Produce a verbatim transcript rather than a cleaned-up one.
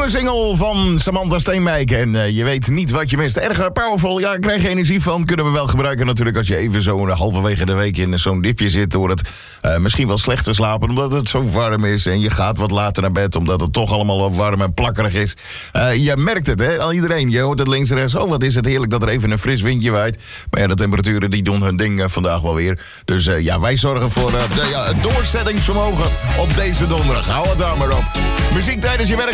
nieuwe single van Samantha Steenwijk. En uh, je weet niet wat je mist. Erg powerful. Ja, krijg je energie van. Kunnen we wel gebruiken natuurlijk als je even zo halverwege de week in zo'n dipje zit. Door het uh, misschien wel slecht te slapen omdat het zo warm is. En je gaat wat later naar bed omdat het toch allemaal wat warm en plakkerig is. Uh, je merkt het, hè? Al iedereen. Je hoort het links en rechts. Oh, wat is het heerlijk dat er even een fris windje waait. Maar ja, de temperaturen die doen hun ding uh, vandaag wel weer. Dus uh, ja, wij zorgen voor uh, de, ja, het doorzettingsvermogen op deze donderdag. Hou het daar maar op. Muziek tijdens je werk